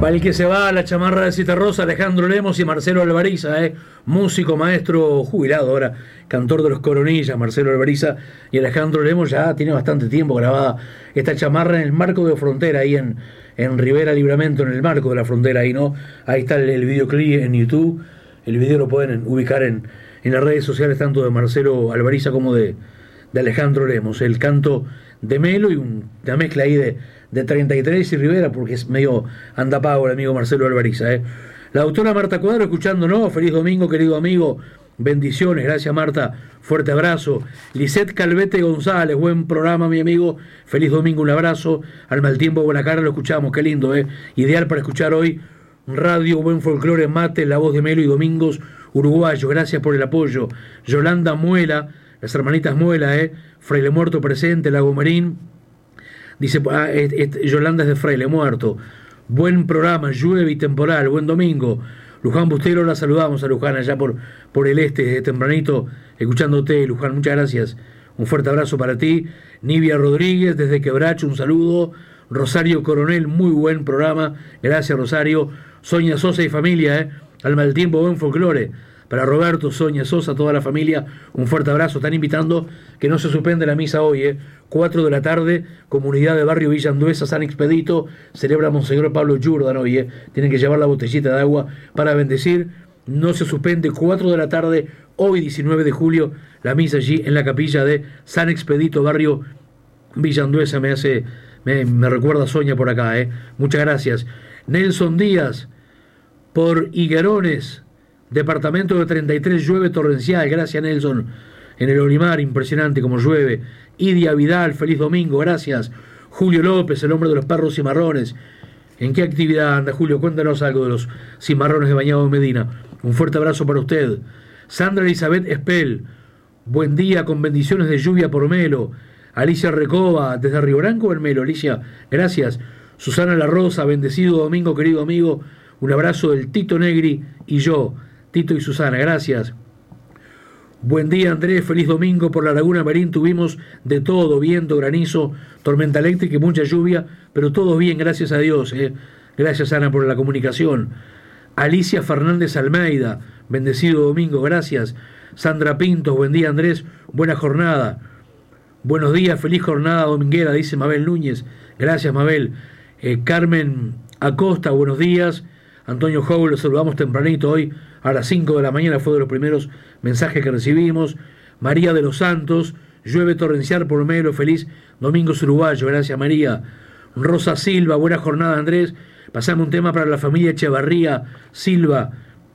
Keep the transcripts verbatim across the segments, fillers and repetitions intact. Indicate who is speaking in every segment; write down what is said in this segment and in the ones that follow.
Speaker 1: Para el que se va a la chamarra de Citarrosa, Alejandro Lemos y Marcelo Alvariza, eh, músico, maestro, jubilado ahora, cantor de los Coronillas, Marcelo Alvariza y Alejandro Lemos ya tiene bastante tiempo grabada esta chamarra en el marco de Frontera, ahí en, en Rivera Libramento, en el marco de la frontera, ahí no, ahí está el, el videoclip en YouTube, el video lo pueden ubicar en, en las redes sociales tanto de Marcelo Alvariza como de, de Alejandro Lemos, el canto de Melo y un, una mezcla ahí de de treinta y tres y Rivera, porque es medio andapago el amigo Marcelo Alvariza. ¿eh? La doctora Marta Cuadro escuchándonos, feliz domingo, querido amigo, bendiciones, gracias Marta, fuerte abrazo. Lisette Calvete González, buen programa, mi amigo, feliz domingo, un abrazo. Al mal tiempo, buena cara, lo escuchamos, qué lindo, ¿eh? Ideal para escuchar hoy, radio, buen folclore, mate, la voz de Melo y Domingos Uruguayo, gracias por el apoyo. Yolanda Muela, las hermanitas Muela, ¿eh? Fraile Muerto presente, Lago Marín. Dice, ah, et, et, Yolanda es de Fraile Muerto. Buen programa, llueve y temporal, buen domingo. Luján Bustero, la saludamos a Luján allá por, por el este, desde tempranito, escuchándote, Luján, muchas gracias. Un fuerte abrazo para ti. Nivia Rodríguez, desde Quebracho, un saludo. Rosario Coronel, muy buen programa. Gracias, Rosario. Sonia Sosa y familia, ¿eh? Al mal tiempo, buen folclore. Para Roberto, Sonia Sosa, toda la familia, un fuerte abrazo. Están invitando que no se suspende la misa hoy, ¿eh? cuatro de la tarde, comunidad de barrio Villa Anduesa, San Expedito, celebra Monseñor Pablo Jordan hoy, ¿eh? Tienen que llevar la botellita de agua para bendecir. No se suspende, cuatro de la tarde, hoy diecinueve de julio, la misa allí en la capilla de San Expedito, barrio Villa Anduesa. Me hace, me, me recuerda Sonia por acá, ¿eh? Muchas gracias. Nelson Díaz, por Higuerones, departamento de treinta y tres, llueve torrencial, gracias Nelson. En el Olimar, impresionante como llueve. Idia Vidal, feliz domingo, gracias. Julio López, el hombre de los perros cimarrones. ¿En qué actividad anda, Julio? Cuéntanos algo de los cimarrones de Bañado de Medina. Un fuerte abrazo para usted. Sandra Elizabeth Espel, buen día con bendiciones de lluvia por Melo. Alicia Recoba, desde Río Branco, el Melo. Alicia, gracias. Susana La Rosa, bendecido domingo, querido amigo. Un abrazo del Tito Negri y yo. Tito y Susana, gracias. Buen día, Andrés, feliz domingo. Por la Laguna Marín tuvimos de todo, viento, granizo, tormenta eléctrica y mucha lluvia, pero todo bien, gracias a Dios. Eh. Gracias, Ana, por la comunicación. Alicia Fernández Almeida, bendecido domingo, gracias. Sandra Pintos, buen día, Andrés, buena jornada. Buenos días, feliz jornada dominguera, dice Mabel Núñez. Gracias, Mabel. Eh, Carmen Acosta, buenos días. Antonio Jowl, lo saludamos tempranito hoy a las cinco de la mañana, fue de los primeros mensajes que recibimos. María de los Santos, llueve torrencial por Melo, feliz domingo uruguayo, gracias María. Rosa Silva, buena jornada Andrés, pasame un tema para la familia Echevarría Silva,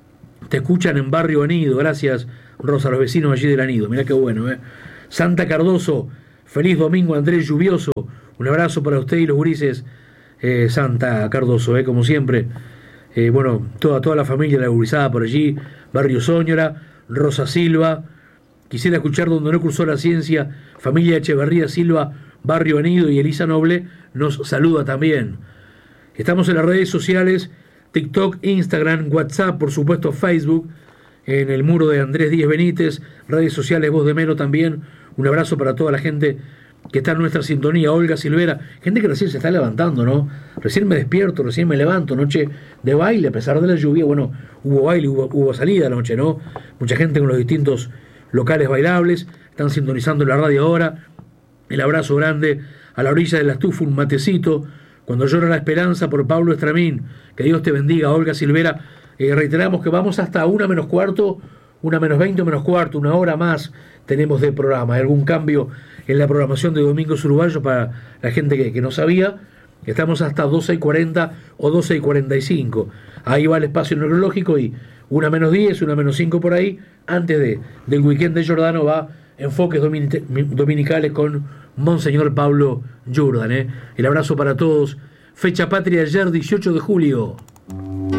Speaker 1: te escuchan en Barrio Anido, gracias Rosa, los vecinos allí del Anido, mirá qué bueno. ¿eh? Santa Cardoso, feliz domingo Andrés, lluvioso, un abrazo para usted y los gurises, eh, Santa Cardoso, eh, como siempre. Eh, bueno, toda, toda la familia, la gurizada por allí, Barrio Soñora, Rosa Silva, quisiera escuchar donde no cursó la ciencia, familia Echevarría Silva, Barrio Anido, y Elisa Noble nos saluda también. Estamos en las redes sociales, TikTok, Instagram, WhatsApp, por supuesto Facebook, en el muro de Andrés Díez Benítez, redes sociales Voz de Melo también, un abrazo para toda la gente que está en nuestra sintonía. Olga Silvera, gente que recién se está levantando, ¿no? Recién me despierto, recién me levanto, noche de baile, a pesar de la lluvia, bueno, hubo baile, hubo, hubo salida anoche, ¿no? Mucha gente con los distintos locales bailables, están sintonizando la radio ahora. El abrazo grande a la orilla de la estufa, un matecito, cuando llora la esperanza, por Pablo Estramín, que Dios te bendiga, Olga Silvera. Eh, reiteramos que vamos hasta una menos cuarto, una menos veinte, menos cuarto, una hora más tenemos de programa. ¿Hay algún cambio en la programación de Domingos Uruguayos para la gente que, que no sabía? Estamos hasta doce y cuarenta o doce y cuarenta y cinco. Ahí va el espacio neurológico y una menos diez, una menos cinco por ahí. Antes de, del weekend de Giordano va Enfoques Dominicales con Monseñor Pablo Jordan. ¿eh? El abrazo para todos. Fecha patria ayer, dieciocho de julio.